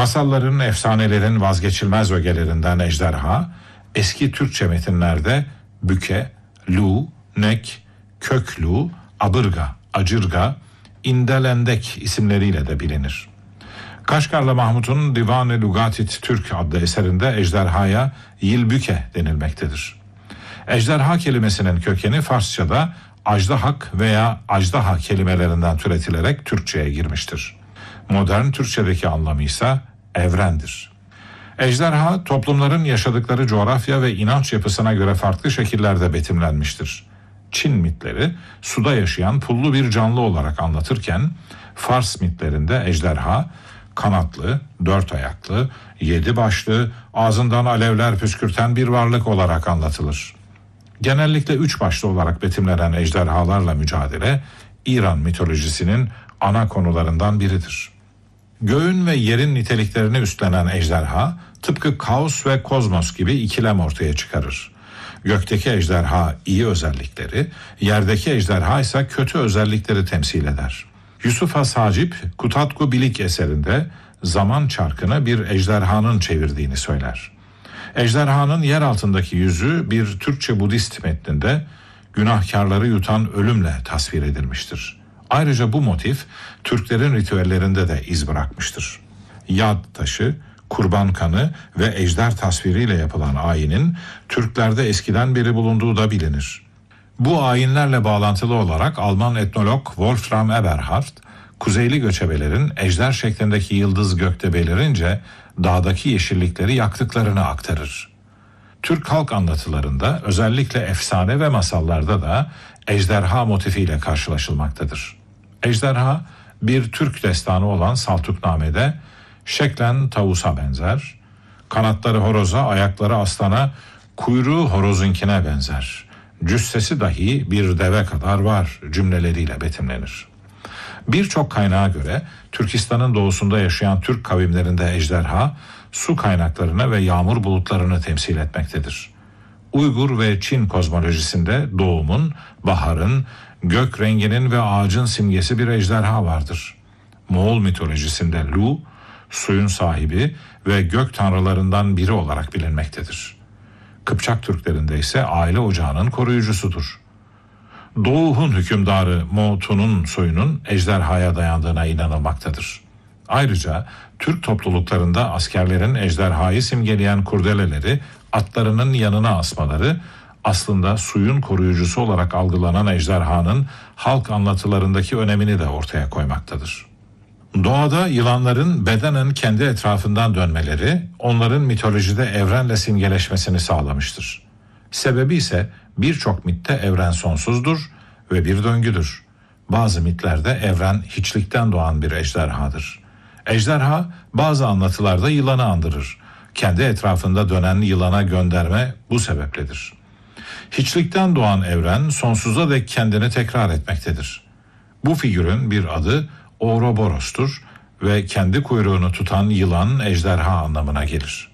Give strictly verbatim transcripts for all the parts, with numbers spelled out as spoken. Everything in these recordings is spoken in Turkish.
Masalların, efsanelerin vazgeçilmez ögelerinden ejderha, eski Türkçe metinlerde büke, lu, nek, köklu, abırga, acırga, indelendek isimleriyle de bilinir. Kaşgarlı Mahmut'un Divan-ı Lugatit Türk adlı eserinde ejderhaya yilbüke denilmektedir. Ejderha kelimesinin kökeni Farsçada ajdahak veya ajdaha kelimelerinden türetilerek Türkçe'ye girmiştir. Modern Türkçedeki anlamı ise evrendir. Ejderha, toplumların yaşadıkları coğrafya ve inanç yapısına göre farklı şekillerde betimlenmiştir. Çin mitleri suda yaşayan pullu bir canlı olarak anlatırken, Fars mitlerinde ejderha, kanatlı, dört ayaklı, yedi başlı, ağzından alevler püskürten bir varlık olarak anlatılır. Genellikle üç başlı olarak betimlenen ejderhalarla mücadele, İran mitolojisinin ana konularından biridir. Göğün ve yerin niteliklerini üstlenen ejderha, tıpkı kaos ve kozmos gibi ikilem ortaya çıkarır. Gökteki ejderha iyi özellikleri, yerdeki ejderha ise kötü özellikleri temsil eder. Yusuf Has Hacip, Kutatku Bilik eserinde zaman çarkını bir ejderhanın çevirdiğini söyler. Ejderhanın yer altındaki yüzü bir Türkçe Budist metninde günahkarları yutan ölümle tasvir edilmiştir. Ayrıca bu motif Türklerin ritüellerinde de iz bırakmıştır. Yad taşı, kurban kanı ve ejder tasviriyle yapılan ayinin Türklerde eskiden beri bulunduğu da bilinir. Bu ayinlerle bağlantılı olarak Alman etnolog Wolfram Eberhard, kuzeyli göçebelerin ejder şeklindeki yıldız gökte belirince dağdaki yeşillikleri yaktıklarını aktarır. Türk halk anlatılarında, özellikle efsane ve masallarda da ejderha motifiyle karşılaşılmaktadır. Ejderha, bir Türk destanı olan Saltukname'de şeklen tavusa benzer, kanatları horoza, ayakları aslana, kuyruğu horozunkine benzer, cüssesi dahi bir deve kadar var cümleleriyle betimlenir. Birçok kaynağa göre Türkistan'ın doğusunda yaşayan Türk kavimlerinde ejderha, su kaynaklarını ve yağmur bulutlarını temsil etmektedir. Uygur ve Çin kozmolojisinde doğumun, baharın, gök renginin ve ağacın simgesi bir ejderha vardır. Moğol mitolojisinde Lu, suyun sahibi ve gök tanrılarından biri olarak bilinmektedir. Kıpçak Türklerinde ise aile ocağının koruyucusudur. Doğu Hun hükümdarı Moğtun'un soyunun ejderhaya dayandığına inanılmaktadır. Ayrıca Türk topluluklarında askerlerin ejderhayı simgeleyen kurdeleleri atlarının yanına asmaları, aslında suyun koruyucusu olarak algılanan ejderhanın halk anlatılarındaki önemini de ortaya koymaktadır. Doğada yılanların bedenen kendi etrafından dönmeleri, onların mitolojide evrenle simgeleşmesini sağlamıştır. Sebebi ise birçok mitte evren sonsuzdur ve bir döngüdür. Bazı mitlerde evren hiçlikten doğan bir ejderhadır. Ejderha bazı anlatılarda yılanı andırır. Kendi etrafında dönen yılana gönderme bu sebepledir. Hiçlikten doğan evren sonsuza dek kendini tekrar etmektedir. Bu figürün bir adı Ouroboros'tur ve kendi kuyruğunu tutan yılan ejderha anlamına gelir.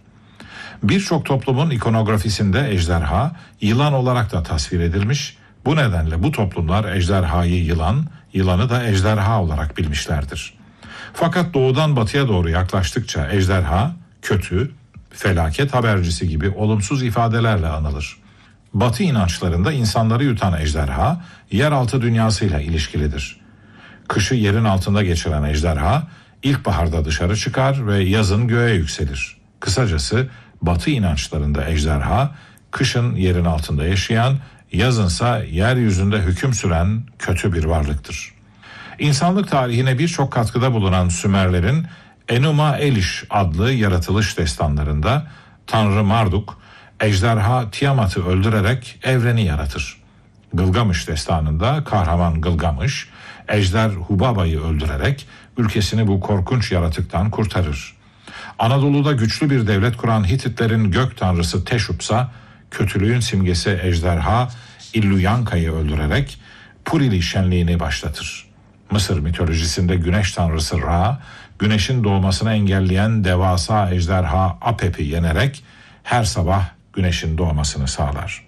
Birçok toplumun ikonografisinde ejderha yılan olarak da tasvir edilmiş. Bu nedenle bu toplumlar ejderhayı yılan, yılanı da ejderha olarak bilmişlerdir. Fakat doğudan batıya doğru yaklaştıkça ejderha kötü, felaket habercisi gibi olumsuz ifadelerle anılır. Batı inançlarında insanları yutan ejderha yeraltı dünyasıyla ilişkilidir. Kışı yerin altında geçiren ejderha ilkbaharda dışarı çıkar ve yazın göğe yükselir. Kısacası Batı inançlarında ejderha kışın yerin altında yaşayan, yazınsa yeryüzünde hüküm süren kötü bir varlıktır. İnsanlık tarihine birçok katkıda bulunan Sümerlerin Enuma Elish adlı yaratılış destanlarında Tanrı Marduk ejderha Tiamat'ı öldürerek evreni yaratır. Gılgamış destanında kahraman Gılgamış ejder Hubaba'yı öldürerek ülkesini bu korkunç yaratıktan kurtarır. Anadolu'da güçlü bir devlet kuran Hititlerin gök tanrısı Teşupsa kötülüğün simgesi ejderha Illuyanka'yı öldürerek Purili şenliğini başlatır. Mısır mitolojisinde güneş tanrısı Ra, güneşin doğmasını engelleyen devasa ejderha Apep'i yenerek her sabah güneşin doğmasını sağlar.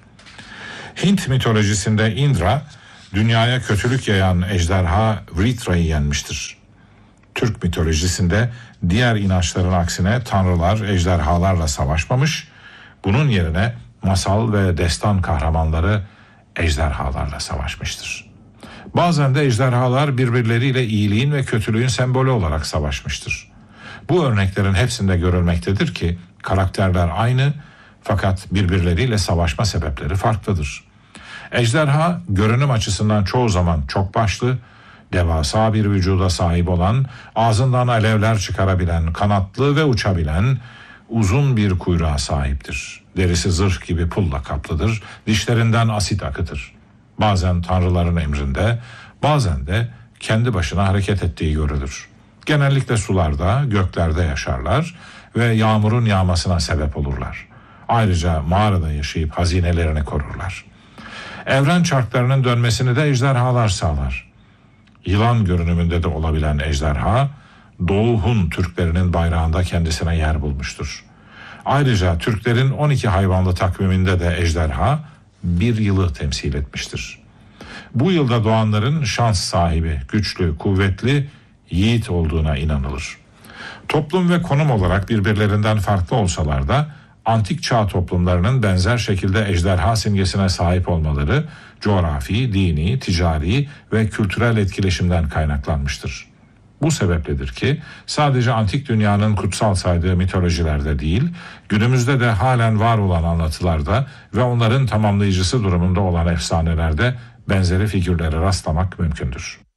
Hint mitolojisinde Indra, dünyaya kötülük yayan ejderha Vritra'yı yenmiştir. Türk mitolojisinde diğer inançların aksine tanrılar ejderhalarla savaşmamış, bunun yerine masal ve destan kahramanları ejderhalarla savaşmıştır. Bazen de ejderhalar birbirleriyle iyiliğin ve kötülüğün sembolü olarak savaşmıştır. Bu örneklerin hepsinde görülmektedir ki karakterler aynı fakat birbirleriyle savaşma sebepleri farklıdır. Ejderha görünüm açısından çoğu zaman çok başlı, devasa bir vücuda sahip olan, ağzından alevler çıkarabilen, kanatlı ve uçabilen uzun bir kuyruğa sahiptir. Derisi zırh gibi pulla kaplıdır, dişlerinden asit akıtır. Bazen tanrıların emrinde, bazen de kendi başına hareket ettiği görülür. Genellikle sularda, göklerde yaşarlar ve yağmurun yağmasına sebep olurlar. Ayrıca mağarada yaşayıp hazinelerini korurlar. Evren çarklarının dönmesini de ejderhalar sağlar. Yılan görünümünde de olabilen ejderha, Doğu Hun Türklerinin bayrağında kendisine yer bulmuştur. Ayrıca Türklerin on iki hayvanlı takviminde de ejderha bir yılı temsil etmiştir. Bu yılda doğanların şans sahibi, güçlü, kuvvetli, yiğit olduğuna inanılır. Toplum ve konum olarak birbirlerinden farklı olsalar da antik çağ toplumlarının benzer şekilde ejderha simgesine sahip olmaları coğrafi, dini, ticari ve kültürel etkileşimden kaynaklanmıştır. Bu sebepledir ki sadece antik dünyanın kutsal saydığı mitolojilerde değil, günümüzde de halen var olan anlatılarda ve onların tamamlayıcısı durumunda olan efsanelerde benzeri figürlere rastlamak mümkündür.